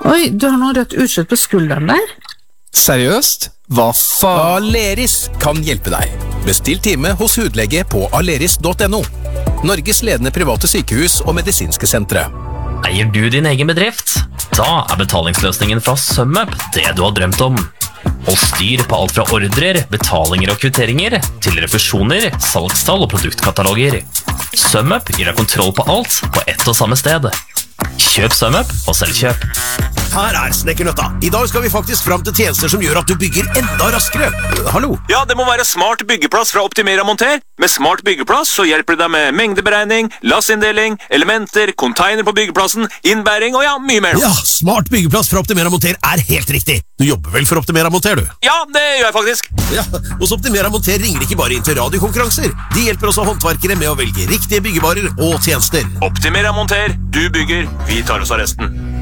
Oi, du har noe rødt utslett på skulderen der. Seriøst? Hva faen? Aleris kan hjelpe deg. Bestill time hos hudlege på aleris.no. Norges ledende private sykehus og medisinske sentre. Eier du din egen bedrift? Da betalingsløsningen fra SumUp det du har drømt om. Og styr på alt fra ordrer, betalinger og kvitteringer til refusjoner, salgstall og produktkataloger. SumUp gir deg kontroll på alt på ett og samme sted. Kjøp SumUp og selvkjøp. Her Snekkernøtta. I dag skal vi faktisk fram til tjenester som gjør at du bygger enda raskere. Hallo? Ja, det må være Smart byggeplass fra Optimera Monter. Med Smart byggeplass så hjelper det deg med mengdeberegning, lassinndeling, elementer, container på byggeplassen, innbæring og ja, mye mer. Ja, Smart byggeplass fra Optimera Monter helt riktig. Du jobber vel for Optimera Monter, du? Ja, det gjør jeg faktisk. Ja, hos Optimera Monter ringer de ikke bare inn til radiokonkurranser. De hjelper også håndverkere med å velge riktige byggevarer og tjenester. Optimera Monter, du bygger, vi tar oss av resten.